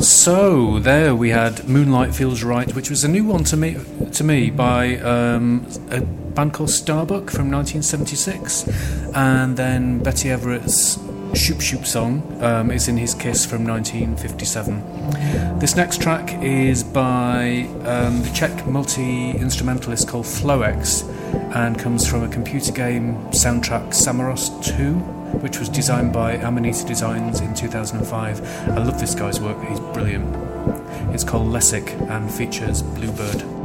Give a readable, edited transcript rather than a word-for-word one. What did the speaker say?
So there we had Moonlight Feels Right, which was a new one to me by a band called Starbuck from 1976, and then Betty Everett's Shoop Shoop song is In His Kiss from 1957. This next track is by the Czech multi-instrumentalist called Floex, and comes from a computer game soundtrack Samaros 2, which was designed by Amanita Designs in 2005. I love this guy's work, he's brilliant. It's called Lessig and features Bluebird.